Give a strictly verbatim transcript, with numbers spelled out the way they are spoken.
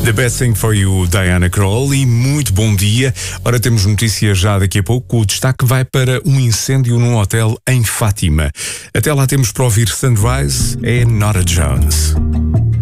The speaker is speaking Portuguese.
The Best Thing for You, Diana Krall, e muito bom dia. Ora, temos notícias já daqui a pouco. O destaque vai para um incêndio num hotel em Fátima. Até lá temos para ouvir Sunrise, é Nora Jones.